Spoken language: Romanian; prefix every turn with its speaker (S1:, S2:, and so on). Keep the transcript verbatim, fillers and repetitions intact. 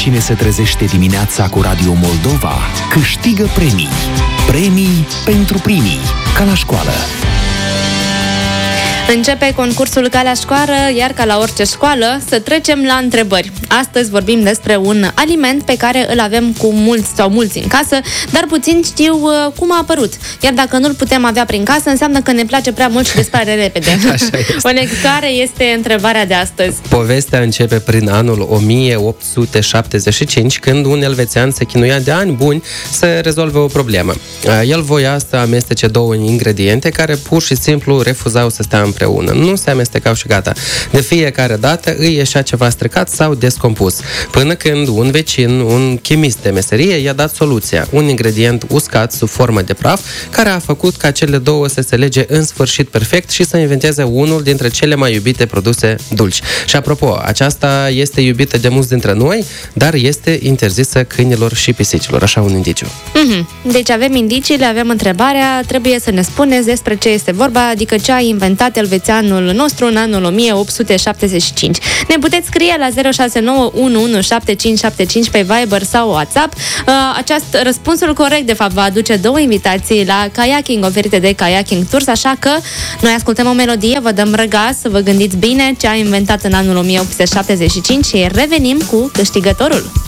S1: Cine se trezește dimineața cu Radio Moldova câștigă premii. Premii pentru primii. Ca la școală.
S2: Începe concursul Ca la școală, iar ca la orice școală, să trecem la întrebări. Astăzi vorbim despre un aliment pe care îl avem cu mulți sau mulți în casă, dar puțin știu uh, cum a apărut. Iar dacă nu-l putem avea prin casă, înseamnă că ne place prea mult și dispare repede. Oleg, care este întrebarea de astăzi?
S3: Povestea începe prin anul o mie opt sute șaptezeci și cinci, când un elvețian se chinuia de ani buni să rezolve o problemă. El voia să amestece două ingrediente care pur și simplu refuzau să stea împreună. Nu se amestecau și gata. De fiecare dată îi ieșea ceva stricat sau descompus. Până când un vecin, un chimist de meserie, i-a dat soluția. Un ingredient uscat sub formă de praf, care a făcut ca cele două să se lege în sfârșit perfect și să inventeze unul dintre cele mai iubite produse dulci. Și apropo, aceasta este iubită de mulți dintre noi, dar este interzisă câinilor și pisicilor. Așa un indiciu.
S2: Mm-hmm. Deci avem indiciile, avem întrebarea, trebuie să ne spuneți despre ce este vorba, adică ce a inventat elvețianul nostru în anul o mie opt sute șaptezeci și cinci. Ne puteți scrie la zero șase nouă unu unu șapte cinci șapte cinci pe Viber sau WhatsApp. Acest răspunsul corect, de fapt, va aduce două invitații la kayaking oferite de Kayaking Tours, așa că noi ascultăm o melodie, vă dăm răgaz să vă gândiți bine ce a inventat în anul o mie opt sute șaptezeci și cinci și revenim cu câștigătorul.